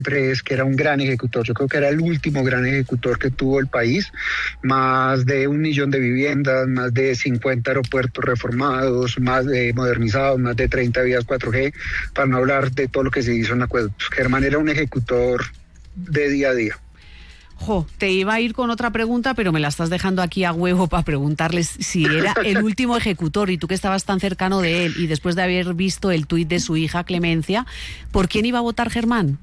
es que era un gran ejecutor. Yo creo que era el último gran ejecutor que tuvo el país. Más de 1 millón de viviendas, más de 50 aeropuertos reformados, más de modernizados, más de 30 vías 4G, para no hablar de todo lo que se hizo en acueductos. Germán era un ejecutor de día a día. Te iba a ir con otra pregunta, pero me la estás dejando aquí a huevo para preguntarles si era el último ejecutor, y tú que estabas tan cercano de él y después de haber visto el tuit de su hija Clemencia, ¿por quién iba a votar Germán?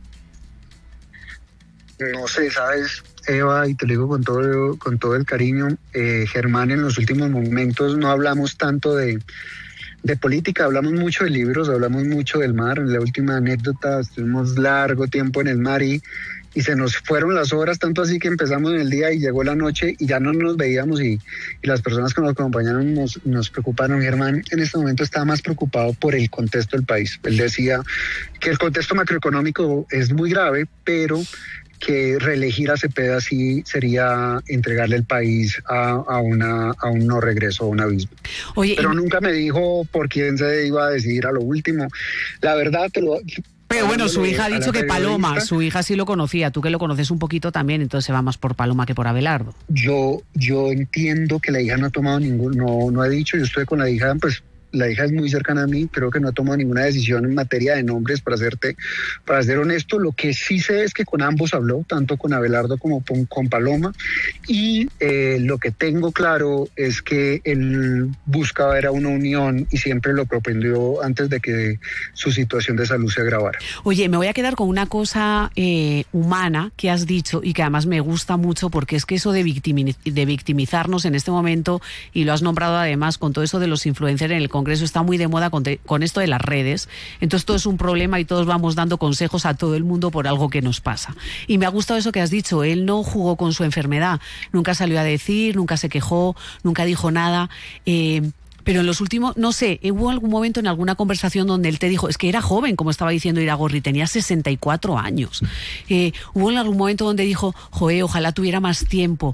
No sé, ¿sabes, Eva? Y te lo digo con todo el cariño, Germán, en los últimos momentos no hablamos tanto de política, hablamos mucho de libros, hablamos mucho del mar. En la última anécdota, estuvimos largo tiempo en el mar y se nos fueron las horas, tanto así que empezamos en el día y llegó la noche y ya no nos veíamos, y las personas que nos acompañaron nos preocuparon. Germán en este momento estaba más preocupado por el contexto del país. Él decía que el contexto macroeconómico es muy grave, pero que reelegir a Cepeda sí sería entregarle el país a un no regreso, a un abismo. Pero nunca me dijo por quién se iba a decidir a lo último. La verdad, pero bueno, su hija ha dicho que Paloma, su hija sí lo conocía, tú que lo conoces un poquito también, entonces se va más por Paloma que por Abelardo. Yo entiendo que la hija no ha tomado no ha dicho, yo estoy con la hija, pues la hija es muy cercana a mí, creo que no ha tomado ninguna decisión en materia de nombres, para ser honesto. Lo que sí sé es que con ambos habló, tanto con Abelardo como con Paloma, y lo que tengo claro es que él buscaba era una unión y siempre lo propendió antes de que su situación de salud se agravara. Oye, me voy a quedar con una cosa humana que has dicho y que además me gusta mucho, porque es que eso de victimizarnos en este momento, y lo has nombrado además con todo eso de los influencers en el Congreso, está muy de moda con esto de las redes. Entonces todo es un problema y todos vamos dando consejos a todo el mundo por algo que nos pasa. Y me ha gustado eso que has dicho, él no jugó con su enfermedad, nunca salió a decir, nunca se quejó, nunca dijo nada. Pero en los últimos, no sé, hubo algún momento en alguna conversación donde él te dijo, es que era joven, como estaba diciendo Iragorri, tenía 64 años. Hubo en algún momento donde dijo, ojalá tuviera más tiempo,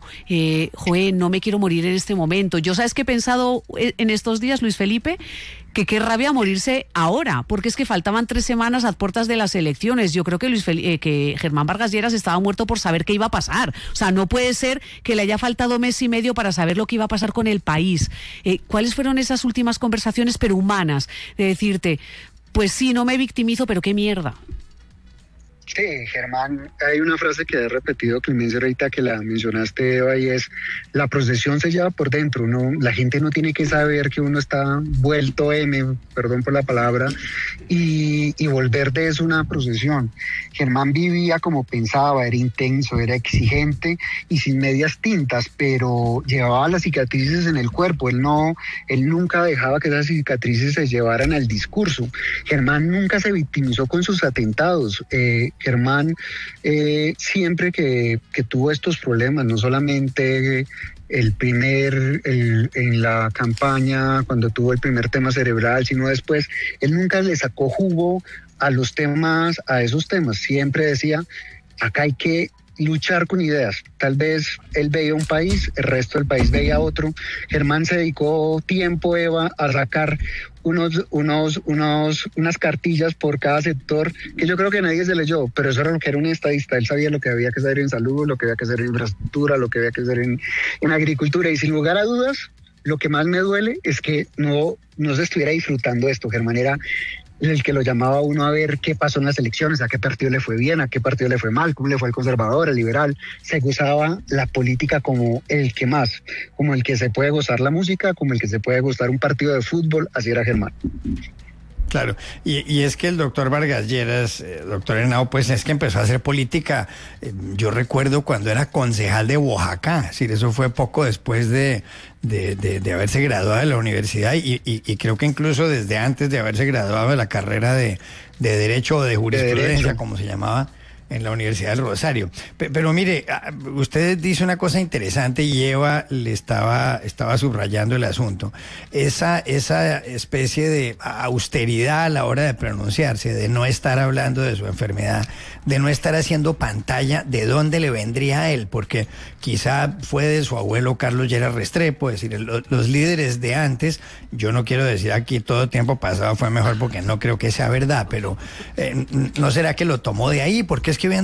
no me quiero morir en este momento. Yo, ¿sabes qué he pensado en estos días, Luis Felipe? Que qué rabia morirse ahora, porque es que faltaban 3 semanas a puertas de las elecciones. Yo creo que que Germán Vargas Lleras estaba muerto por saber qué iba a pasar. O sea, no puede ser que le haya faltado 1 mes y medio para saber lo que iba a pasar con el país. ¿Cuáles fueron esas últimas conversaciones, pero humanas, de decirte, pues sí, no me victimizo, pero qué mierda? Sí, Germán, hay una frase que he repetido, Clemencia, ahorita que la mencionaste, Eva, y es: la procesión se lleva por dentro. La gente no tiene que saber que uno está vuelto perdón por la palabra, y volver de eso una procesión. Germán vivía como pensaba, era intenso, era exigente y sin medias tintas, pero llevaba las cicatrices en el cuerpo. Él nunca dejaba que esas cicatrices se llevaran al discurso. Germán nunca se victimizó con sus atentados. Germán siempre que tuvo estos problemas, no solamente en la campaña, cuando tuvo el primer tema cerebral, sino después, él nunca le sacó jugo a esos temas. Siempre decía, acá hay que luchar con ideas. Tal vez él veía un país, el resto del país veía otro. Germán se dedicó tiempo, Eva, a sacar unas cartillas por cada sector, que yo creo que nadie se leyó, pero eso era lo que era un estadista. Él sabía lo que había que hacer en salud, lo que había que hacer en infraestructura, lo que había que hacer en agricultura, y sin lugar a dudas, lo que más me duele es que no se estuviera disfrutando esto. Germán era el que lo llamaba a uno a ver qué pasó en las elecciones, a qué partido le fue bien, a qué partido le fue mal, cómo le fue al conservador, al liberal. Se gozaba la política como el que más, como el que se puede gozar la música, como el que se puede gozar un partido de fútbol. Así era Germán. Claro, y es que el doctor Vargas Lleras, doctor Henao, pues es que empezó a hacer política, yo recuerdo cuando era concejal de Oaxaca, es decir, eso fue poco después de haberse graduado de la universidad, y creo que incluso desde antes de haberse graduado de la carrera de Derecho o de Jurisprudencia, como se llamaba, en la Universidad del Rosario. Pero mire, usted dice una cosa interesante, y Eva le estaba subrayando el asunto. Esa especie de austeridad a la hora de pronunciarse, de no estar hablando de su enfermedad, de no estar haciendo pantalla de dónde le vendría a él, porque quizá fue de su abuelo Carlos Lleras Restrepo. Es decir, los líderes de antes, yo no quiero decir aquí todo tiempo pasado fue mejor, porque no creo que sea verdad, pero ¿no será que lo tomó de ahí? Porque es que